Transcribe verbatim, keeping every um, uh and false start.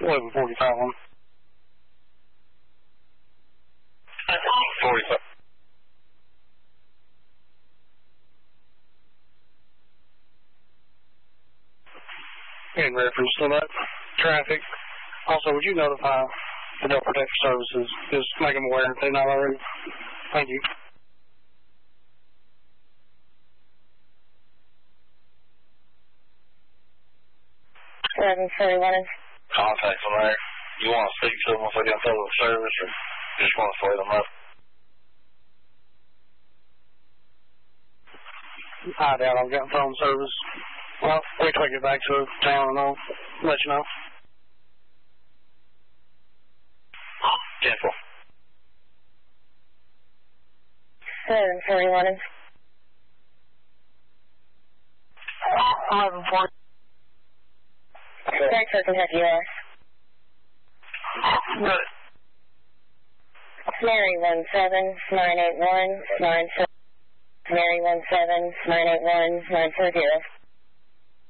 eleven forty-five one. forty-five. In reference to that traffic, also, would you notify the Delta Protective Services? Just make them aware if they're not already. Thank you. eleven forty-one. Contact them there. You want to speak to them if they got public service, or just want to slay them up? I doubt I've got phone service. Well, wait till I get back to town and I'll let you know. Careful. eleven forty-one. eleven forty. Thanks for Kentucky U S. Good. Mary one seven nine eight one nine seven. Mary one seven nine eight one nine four zero.